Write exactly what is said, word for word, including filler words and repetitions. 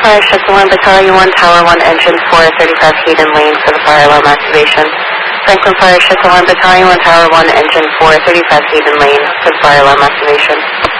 Fire, shift alarm Battalion one, Tower one, Engine four, thirty-five Hayden Lane for the fire alarm activation. Franklin Fire, shift alarm Battalion one, Tower one, Engine four, thirty-five Hayden Lane for the fire alarm activation.